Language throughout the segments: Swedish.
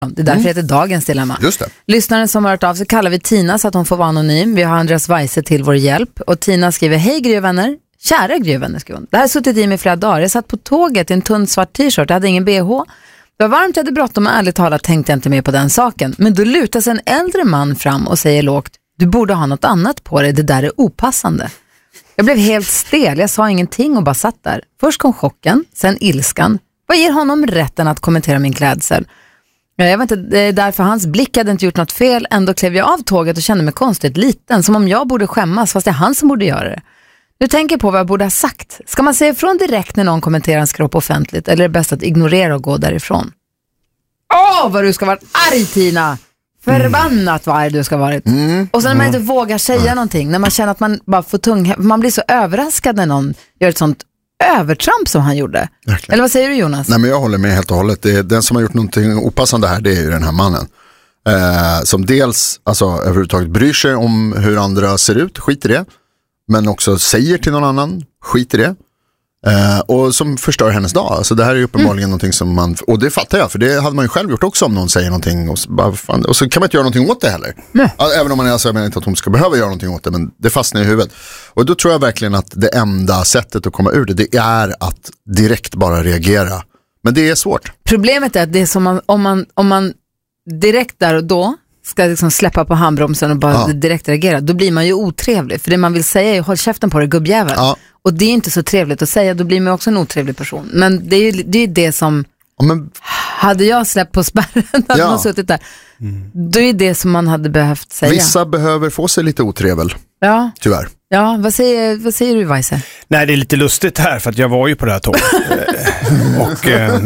Det är därför det heter dagens dilemma. Just det. Lyssnaren som har hört av sig kallar vi Tina så att hon får vara anonym. Vi har Andreas Weise till vår hjälp. Och Tina skriver, hej Gry och vänner. Kära Gry och vänner, skriver hon. Det här har suttit i mig flera dagar. Jag satt på tåget i en tunn svart t-shirt. Jag hade ingen BH. Det var varmt, jag hade bråttom och ärligt talat tänkte jag inte mer på den saken. Men då lutas en äldre man fram och säger lågt, du borde ha något annat på dig, det där är opassande. Jag blev helt stel, jag sa ingenting och bara satt där. Först kom chocken, sen ilskan. Vad ger honom rätten att kommentera min klädsel? Jag vet inte, därför hans blick hade inte gjort något fel. Ändå klev jag av tåget och kände mig konstigt liten. Som om jag borde skämmas, fast det är han som borde göra det. Nu tänker jag på vad jag borde ha sagt. Ska man säga ifrån direkt när någon kommenterar ens kropp offentligt? Eller är det bäst att ignorera och gå därifrån? Vad du ska vara arg, Tina! Förbannat vad arg du ska vara. Och sen när man inte vågar säga någonting. När man känner att man bara får tung. Man blir så överraskad när någon gör ett sånt övertramp som han gjorde. Verkligen. Eller vad säger du, Jonas? Nej, men jag håller med helt och hållet. Den som har gjort någonting opassande här, det är ju den här mannen. Som dels överhuvudtaget bryr sig om hur andra ser ut, skit i det. Men också säger till någon annan, skit i det. Och som förstör hennes dag. Alltså det här är ju uppenbarligen någonting som man... Och det fattar jag, för det hade man ju själv gjort också om någon säger någonting. Och så kan man inte göra någonting åt det heller. Även om man jag menar inte att hon ska behöva göra någonting åt det, men det fastnar i huvudet. Och då tror jag verkligen att det enda sättet att komma ur det är att direkt bara reagera. Men det är svårt. Problemet är att det är som om man direkt där och då ska liksom släppa på handbromsen och bara direkt reagera, då blir man ju otrevlig. För det man vill säga är, håll käften på det, gubbjävel. Ja. Och det är inte så trevligt att säga, då blir man också en otrevlig person. Men det är ju det som... Hade jag släppt på spärren hade man suttit där. Då är det som man hade behövt säga. Vissa behöver få sig lite otrevlig. Ja. Tyvärr. Ja, vad säger du, Weise? Nej, det är lite lustigt här, för att jag var ju på det här tåget. Och...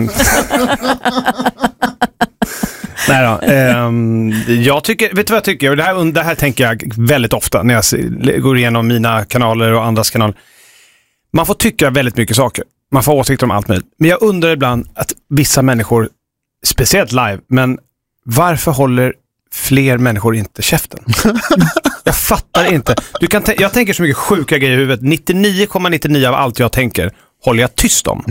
Nej då, jag tycker, vet du vad jag tycker? Och det här tänker jag väldigt ofta när jag går igenom mina kanaler och andras kanaler. Man får tycka väldigt mycket saker. Man får åsikter om allt möjligt. Men jag undrar ibland att vissa människor, speciellt live, men varför håller fler människor inte käften? Jag fattar inte. Jag tänker så mycket sjuka grejer i huvudet. 99,99 av allt jag tänker håller jag tyst om.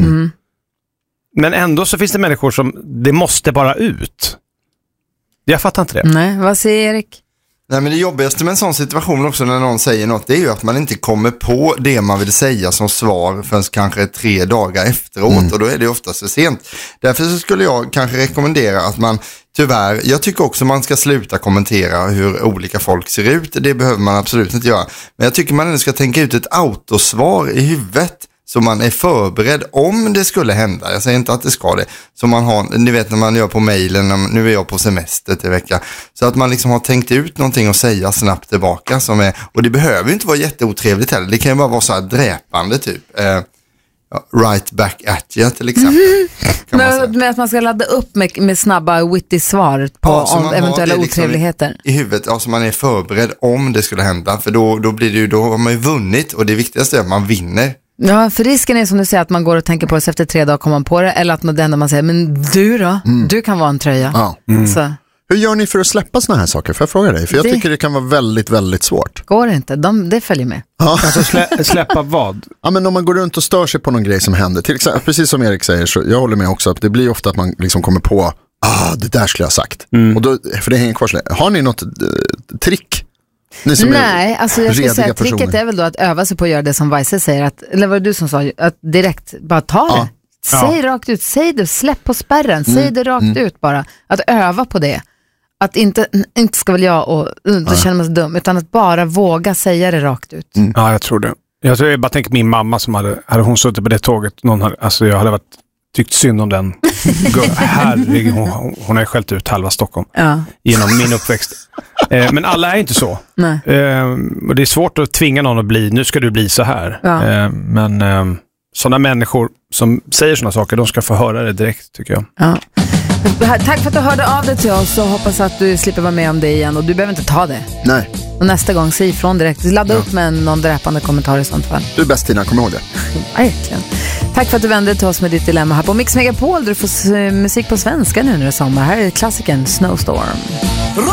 Men ändå så finns det människor som det måste bara ut. Jag fattar inte det. Nej, vad säger Erik? Nej, men det jobbigaste med en sån situation också när någon säger något, det är ju att man inte kommer på det man vill säga som svar förrän kanske 3 dagar efteråt, och då är det oftast för sent. Därför så skulle jag kanske rekommendera att man, tyvärr, jag tycker också man ska sluta kommentera hur olika folk ser ut. Det behöver man absolut inte göra. Men jag tycker man ändå ska tänka ut ett autosvar i huvudet, så man är förberedd om det skulle hända. Jag säger inte att det ska det. Så man har, ni vet när man gör på mejlen, nu är jag på semester till vecka. Så att man liksom har tänkt ut någonting att säga snabbt tillbaka. Och det behöver ju inte vara jätteotrevligt heller. Det kan ju bara vara så här dräpande typ. Right back at you till exempel. Men att man ska ladda upp med snabba witty svar på eventuella liksom otrevligheter. I huvudet, alltså man är förberedd om det skulle hända. För då blir det ju, då har man ju vunnit. Och det viktigaste är att man vinner. Ja, för risken är som du säger att man går och tänker på det, så efter 3 dagar kommer man på det. Eller att det enda man säger, men du då? Du kan vara en tröja. Ja. Så. Hur gör ni för att släppa såna här saker? Får jag fråga dig? För jag tycker det kan vara väldigt, väldigt svårt. Går det inte? Det följer med. Ja. Alltså släppa vad? Ja, men om man går runt och stör sig på någon grej som händer. Till exempel, precis som Erik säger, så jag håller med också att det blir ofta att man liksom kommer på det där skulle jag ha sagt. Och då, för det hänger kvar så länge. Har ni något trick? Nej, alltså jag skulle säga att tricket är väl då att öva sig på att göra det som Weise säger, eller var det du som sa, att direkt bara ta det. Säg rakt ut, säg det, släpp på spärren, säg det rakt ut bara. Att öva på det. Att inte ska väl jag och då känner man sig dum, utan att bara våga säga det rakt ut. Ja, jag tror det. Jag bara tänker min mamma som hade hon suttit på det tåget, jag hade tyckt synd om den. Hon har ju skällt ut halva Stockholm genom min uppväxt. Men alla är inte så. Och det är svårt att tvinga någon att bli, nu ska du bli så här. Men sådana människor som säger sådana saker, de ska få höra det direkt, tycker jag. Tack för att du hörde av dig till oss, och hoppas att du slipper vara med om det igen. Och du behöver inte ta det. Nej. Och nästa gång, säg ifrån direkt. Ladda upp med någon dräpande kommentar i sånt fall. Du är bäst, Tina, kom ihåg det. Verkligen. Tack för att du vände till oss med ditt dilemma här på Mix Megapol. Du får musik på svenska nu när det är sommar. Här är klassikern Snowstorm.